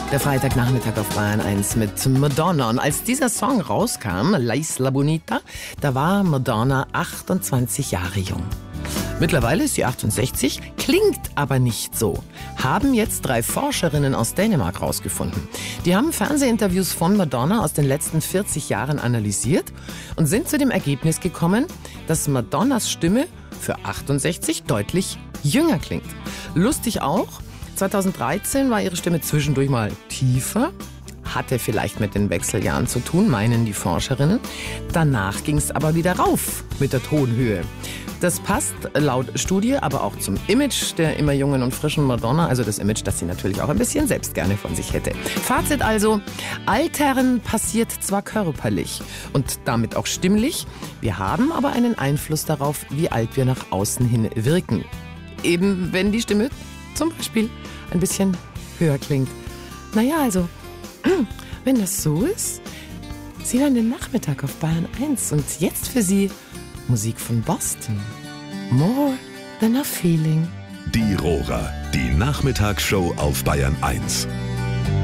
Der Freitagnachmittag auf Bayern 1 mit Madonna. Und als dieser Song rauskam, La Isla Bonita, da war Madonna 28 Jahre jung. Mittlerweile ist sie 68, klingt aber nicht so. Haben jetzt 3 Forscherinnen aus Dänemark rausgefunden. Die haben Fernsehinterviews von Madonna aus den letzten 40 Jahren analysiert und sind zu dem Ergebnis gekommen, dass Madonnas Stimme für 68 deutlich jünger klingt. Lustig auch, 2013 war ihre Stimme zwischendurch mal tiefer. Hatte vielleicht mit den Wechseljahren zu tun, meinen die Forscherinnen. Danach ging es aber wieder rauf mit der Tonhöhe. Das passt laut Studie aber auch zum Image der immer jungen und frischen Madonna. Also das Image, das sie natürlich auch ein bisschen selbst gerne von sich hätte. Fazit also, Altern passiert zwar körperlich und damit auch stimmlich. Wir haben aber einen Einfluss darauf, wie alt wir nach außen hin wirken. Eben wenn die Stimme zum Beispiel ein bisschen höher klingt. Naja, also, wenn das so ist, Sie hören den Nachmittag auf Bayern 1 und jetzt für Sie Musik von Boston. More Than a Feeling. Die Rohrer, die Nachmittagsshow auf Bayern 1.